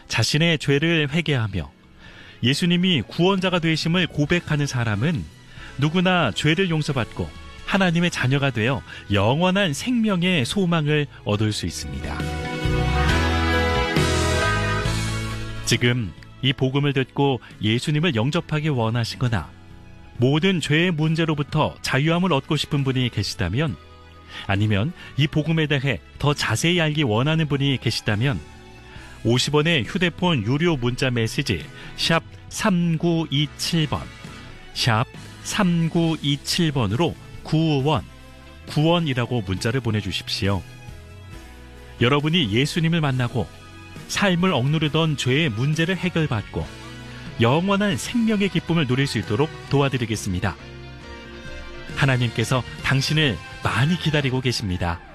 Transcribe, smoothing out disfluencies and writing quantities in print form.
자신의 죄를 회개하며 예수님이 구원자가 되심을 고백하는 사람은 누구나 죄를 용서받고 하나님의 자녀가 되어 영원한 생명의 소망을 얻을 수 있습니다. 지금 이 복음을 듣고 예수님을 영접하기 원하시거나 모든 죄의 문제로부터 자유함을 얻고 싶은 분이 계시다면, 아니면 이 복음에 대해 더 자세히 알기 원하는 분이 계시다면 50원의 휴대폰 유료 문자 메시지 샵 3927번, 샵 3927번으로 구원이라고 문자를 보내주십시오. 여러분이 예수님을 만나고 삶을 억누르던 죄의 문제를 해결받고 영원한 생명의 기쁨을 누릴 수 있도록 도와드리겠습니다. 하나님께서 당신을 많이 기다리고 계십니다.